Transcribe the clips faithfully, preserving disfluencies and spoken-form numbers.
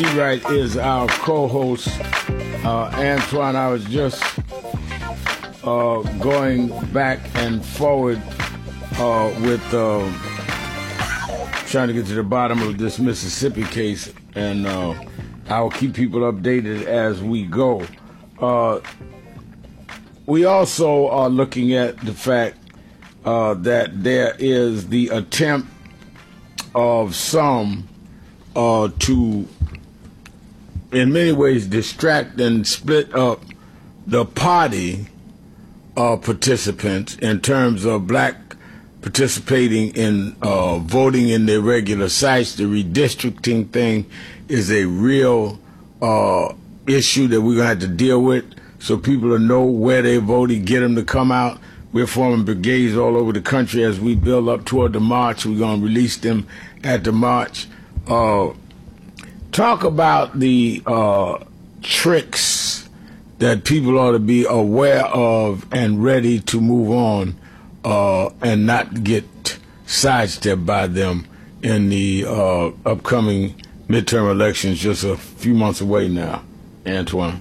Right is our co-host, uh, Antoine. I was just uh, going back and forward uh, with uh, trying to get to the bottom of this Mississippi case, and uh, I'll keep people updated as we go. Uh, we also are looking at the fact uh, that there is the attempt of some uh, to in many ways distract and split up the party uh, participants in terms of black participating in uh, voting in their regular sites. The redistricting thing is a real uh, issue that we're going to have to deal with, so people will know where they voted, get them to come out. We're forming brigades all over the country as we build up toward the march. We're going to release them at the march. Uh, Talk about the uh, tricks that people ought to be aware of and ready to move on uh, and not get sidestepped by them in the uh, upcoming midterm elections just a few months away now. Antoine.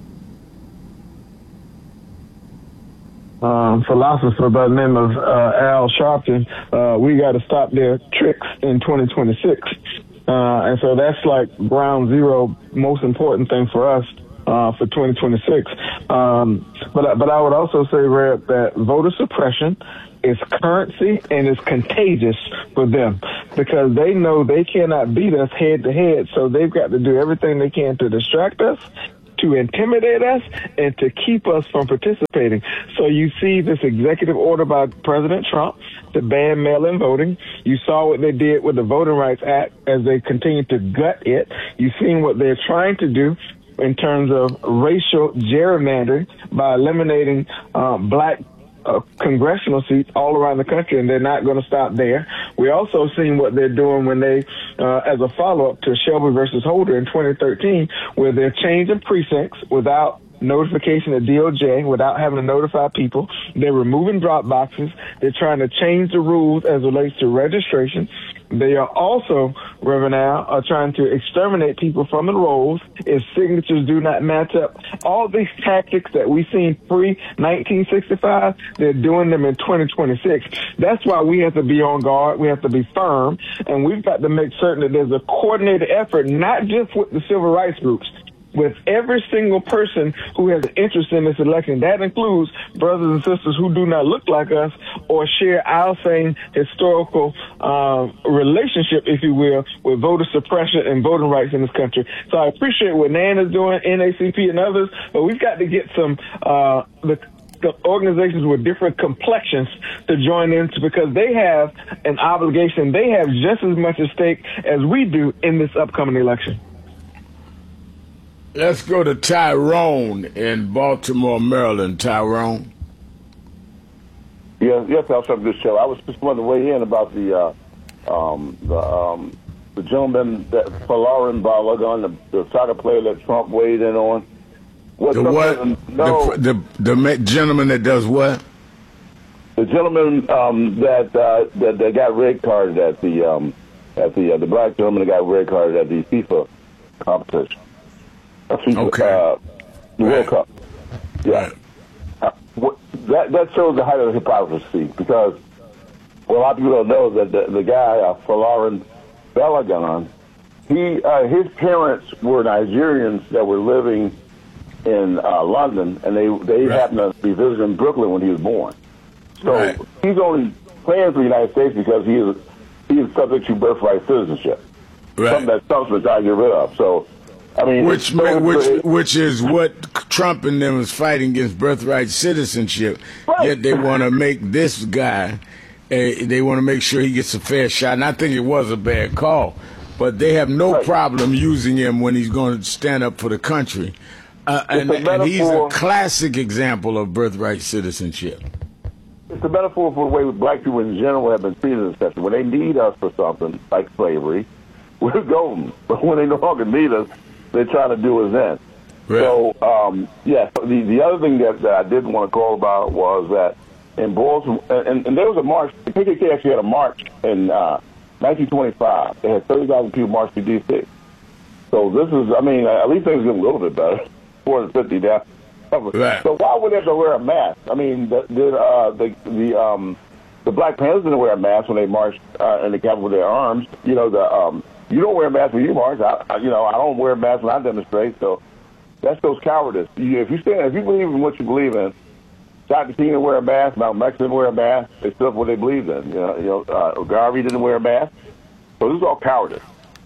Um, philosopher by the name of uh, Al Sharpton, uh, we got to stop their tricks in twenty twenty-six. Uh, and so that's like ground zero, most important thing for us uh, for twenty twenty-six. Um, but but I would also say, Red, that voter suppression is currency and is contagious for them because they know they cannot beat us head to head. So they've got to do everything they can to distract us, to intimidate us, and to keep us from participating. So you see this executive order by President Trump to ban mail-in voting. You saw what they did with the Voting Rights Act as they continue to gut it. You've seen what they're trying to do in terms of racial gerrymandering by eliminating um, black Uh, congressional seats all around the country, and they're not going to stop there. We also seen what they're doing when they, uh, as a follow-up to Shelby versus Holder in twenty thirteen, where they're changing precincts without notification of D O J, without having to notify people. They're removing drop boxes. They're trying to change the rules as it relates to registration. They are also, Reverend Al, are trying to exterminate people from the rolls if signatures do not match up. All these tactics that we seen pre nineteen sixty-five, they're doing them in twenty twenty-six. That's why we have to be on guard. We have to be firm, and we've got to make certain that there's a coordinated effort, not just with the civil rights groups, with every single person who has an interest in this election. That includes brothers and sisters who do not look like us or share our same historical uh, relationship, if you will, with voter suppression and voting rights in this country. So I appreciate what Nan is doing, N A C P and others, but we've got to get some uh, the the organizations with different complexions to join in because they have an obligation. They have just as much at stake as we do in this upcoming election. Let's go to Tyrone in Baltimore, Maryland. Tyrone. Yes, yes, I'll start this show. I was just wanting to weigh in about the uh, um, the um, the gentleman that Folarin Balogun, the, the soccer player that Trump weighed in on. What the what? The, the the gentleman that does what? The gentleman um, that, uh, that that got red carded at the um, at the uh, the black gentleman that got red carded at the FIFA competition. Okay. Uh, the World right. Cup. Yeah. Right. Uh, what, that that shows the height of hypocrisy because well, a lot of people don't know that the, the guy, uh, Folarin Balogun, he uh, his parents were Nigerians that were living in uh, London, and they they right. happened to be visiting Brooklyn when he was born. So right. he's only playing for the United States because he is he is subject to birthright citizenship. Right. Something that Trump's been trying to get rid of. So. I mean, which which which is what Trump and them is fighting against birthright citizenship. Right. Yet they want to make this guy, uh, they want to make sure he gets a fair shot. And I think it was a bad call, but they have no right. problem using him when he's going to stand up for the country. Uh, and, and he's a classic example of birthright citizenship. It's a metaphor for the way black people in general have been treated in this country. When they need us for something like slavery, we're golden. But when they no longer need us, they try to do us in. Right. So, um, yeah, the, the other thing that, that I didn't want to call about was that in Baltimore, and, and there was a march, the K K K actually had a march in uh, nineteen twenty-five. They had thirty thousand people march to D C. So this is, I mean, at least things get a little bit better. four hundred fifty now. Right. So why would they have to wear a mask? I mean, the the uh, the, the um the Black Panthers didn't wear a mask when they marched uh, in the Capitol with their arms. You know, the um you don't wear a mask when you march. I, I you know I don't wear a mask when I demonstrate. So that shows cowardice. You, if you stand, if you believe in what you believe in, Doctor King didn't wear a mask. Malcolm X didn't wear a mask. They stood for what they believed in. You know, you know uh, Garvey didn't wear a mask. So this is all cowardice.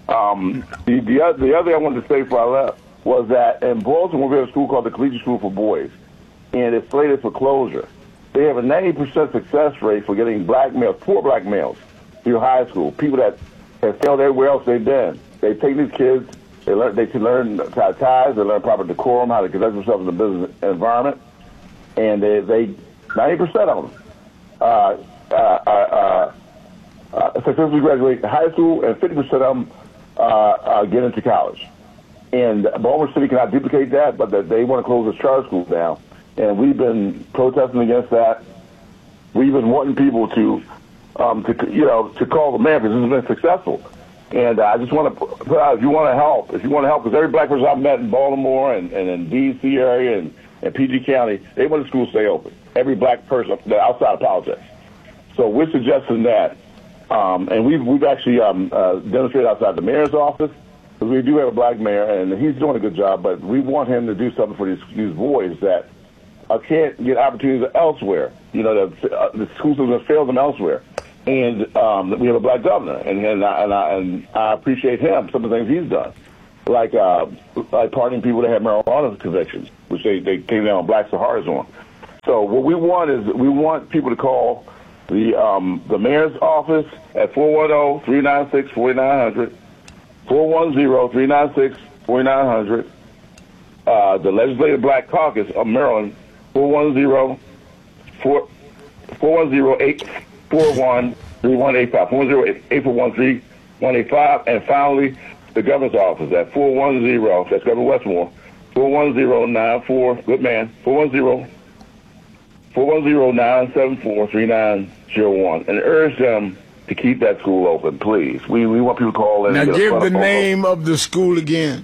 Um, the the other, the other thing I wanted to say before I left was that in Baltimore we have a school called the Collegiate School for Boys, and it's slated for closure. They have a ninety percent success rate for getting black males, poor black males, through high school. People that have failed everywhere else they've been. They take these kids. They learn. They can learn ties. They learn proper decorum, how to conduct themselves in the business environment, and they they ninety percent of them uh, uh, uh, uh, successfully graduate high school, and fifty percent of them uh, uh, get into college. And Baltimore City cannot duplicate that, but that they want to close the charter schools down. And we've been protesting against that. We've been wanting people to, um, to you know, to call the mayor because this has been successful. And uh, I just want to put out, if you want to help, if you want to help, because every black person I've met in Baltimore and, and in D C area and, and P G County, they want the schools to stay open. Every black person outside of politics. So we're suggesting that. Um, and we've, we've actually um, uh, demonstrated outside the mayor's office. Because we do have a black mayor, and he's doing a good job, but we want him to do something for these, these boys that uh, can't get opportunities elsewhere. You know, the, uh, the school system has failed them elsewhere. And um, we have a black governor, and and I, and, I, and I appreciate him, some of the things he's done, like uh, like pardoning people that have marijuana convictions, which they, they came down on black Saharas on. So what we want is we want people to call the um, the mayor's office at four one zero, three nine six, four nine zero zero. four one zero, three nine six, four nine zero zero. Uh, the Legislative Black Caucus of Maryland, four one zero, four one zero, eight four one, three one eight five, four one zero, eight four one, three one eight five. And finally, the governor's office at four one zero, that's Governor Westmore, four one zero, nine four, good man, four one zero, four one zero, nine seven four, three nine zero one. And urge them to keep that school open, please. We we want people to call in. Now and give the name of the school again.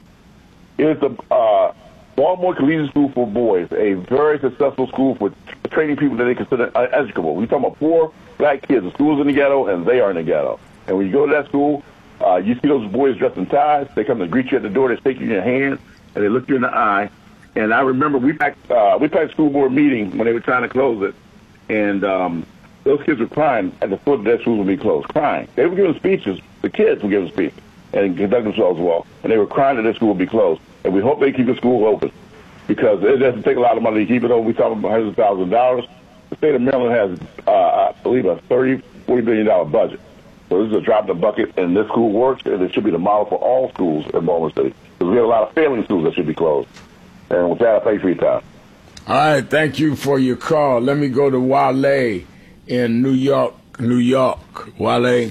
It's the uh, Baltimore Collegiate School for Boys, a very successful school for training people that they consider uneducable. We're talking about poor black kids. The school's in the ghetto, and they are in the ghetto. And when you go to that school, uh, you see those boys dressed in ties. They come to greet you at the door. They take you in your hand, and they look you in the eye. And I remember we packed, uh, we packed school board meeting when they were trying to close it, and um, those kids were crying at the foot of their school would be closed, crying. They were giving speeches. The kids were giving speeches and conduct themselves well, and they were crying that their school would be closed. And we hope they keep the school open because it doesn't take a lot of money to keep it open. We're talking about one hundred thousand dollars. The state of Maryland has, uh, I believe, a thirty, forty billion dollar budget. So this is a drop in the bucket, and this school works, and it should be the model for all schools in Baltimore City because we have a lot of failing schools that should be closed. And with that, I thank you for your time. All right, thank you for your call. Let me go to Wale in New York, New York. Wale.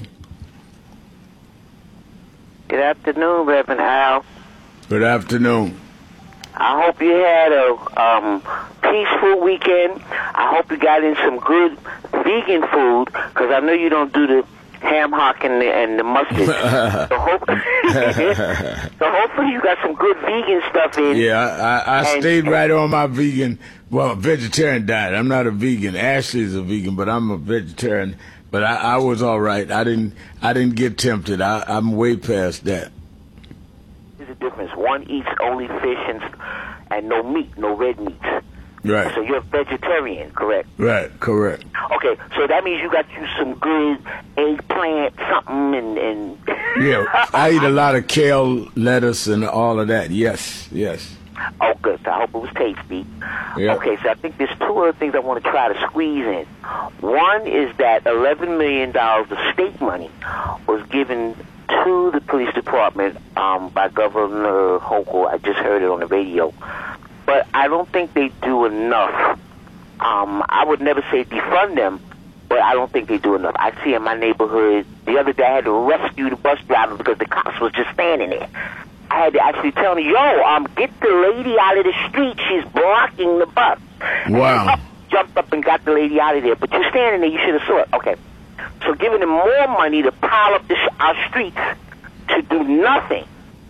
Good afternoon, Reverend Al. Good afternoon. I hope you had a um, peaceful weekend. I hope you got in some good vegan food, because I know you don't do the ham hock and the, and the mustard. so, hope, so hopefully you got some good vegan stuff in. Yeah, I, I, I stayed right on my vegan, well, vegetarian diet. I'm not a vegan. Ashley's a vegan, but I'm a vegetarian. But I, I was all right. I didn't I didn't get tempted. I, I'm way past that. There's a difference. One eats only fish and, and no meat, no red meats. Right. So you're a vegetarian, correct? Right, correct. Okay, so that means you got you some good eggplant, something, and... and yeah, I eat a lot of kale, lettuce, and all of that. Yes, yes. Oh, good. So I hope it was tasty. Yep. Okay, so I think there's two other things I want to try to squeeze in. One is that eleven million dollars of state money was given to the police department um, by Governor Hochul. I just heard it on the radio. But I don't think they do enough. Um, I would never say defund them, but I don't think they do enough. I see in my neighborhood, the other day I had to rescue the bus driver because the cops was just standing there. I had to actually tell him, yo, um, get the lady out of the street. She's blocking the bus. Wow. Up, jumped up and got the lady out of there. But you're standing there, you should have saw it. Okay. So giving them more money to pile up the sh- our streets to do nothing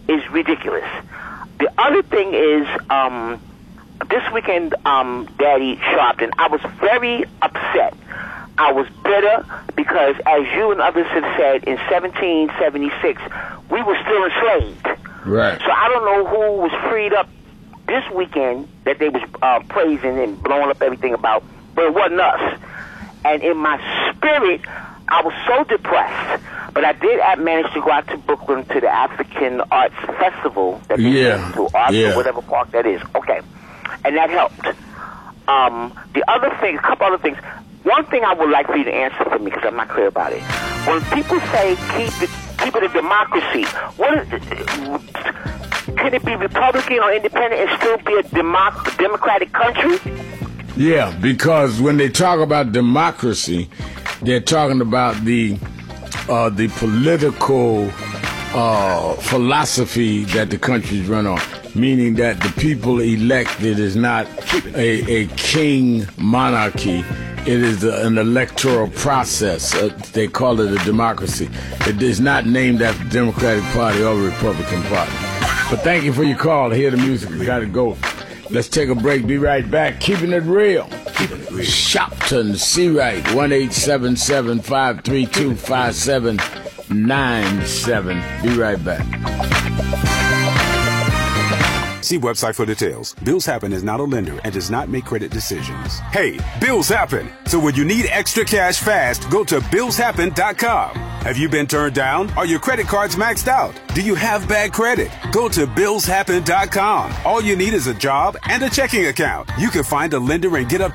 is ridiculous. The other thing is, um, this weekend, um, Daddy Sharpton, I was very upset. I was bitter because, as you and others have said, in seventeen seventy-six, we were still enslaved. Right. So I don't know who was freed up this weekend that they was uh, praising and blowing up everything about, but it wasn't us. And in my spirit, I was so depressed. But I did I manage to go out to Brooklyn to the African Arts Festival that they yeah. to Arts yeah. or whatever park that is. Okay. And that helped. Um, the other thing, a couple other things. One thing I would like for you to answer for me, because I'm not clear about it. When people say keep it, keep it a democracy, what is it, can it be Republican or independent and still be a democ- democratic country? Yeah, because when they talk about democracy, they're talking about the uh, the political uh, philosophy that the country's run on, meaning that the people elected is not a, a king monarchy. It is a, an electoral process. Uh, they call it a democracy. It is not named after the Democratic Party or Republican Party. But thank you for your call. Hear the music. We got to go. Let's take a break. Be right back. Keeping it real. Keeping it real. Shopton, C-Right, one eight seven seven, five three two, five seven nine seven. Be right back. See website for details. Bills Happen is not a lender and does not make credit decisions. Hey, bills happen. So when you need extra cash fast, go to bills happen dot com. Have you been turned down? Are your credit cards maxed out? Do you have bad credit? Go to bills happen dot com. All you need is a job and a checking account. You can find a lender and get up